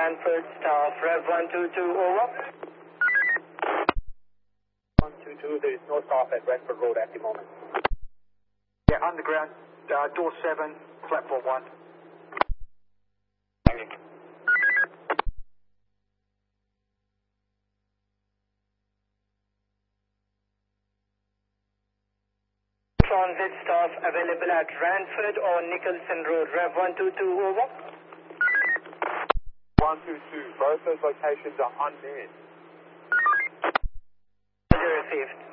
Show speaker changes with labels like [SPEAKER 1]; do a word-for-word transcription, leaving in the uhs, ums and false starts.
[SPEAKER 1] Ranford, staff, Rev one two two, over.
[SPEAKER 2] one two two, there is no staff at Ranford Road at the moment.
[SPEAKER 3] Yeah, underground, uh, door seven, platform one.
[SPEAKER 2] Thank you.
[SPEAKER 1] Transit staff available at Ranford or Nicholson Road, Rev one two two, over.
[SPEAKER 2] one two two, both those locations are unmanned.
[SPEAKER 1] Received.